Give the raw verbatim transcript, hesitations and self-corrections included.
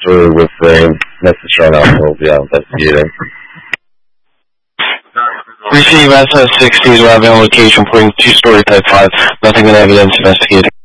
story with frame. Message run out, we'll be out investigating. Receive S S sixty is arriving on location, putting two-story type five. Nothing in evidence, investigating.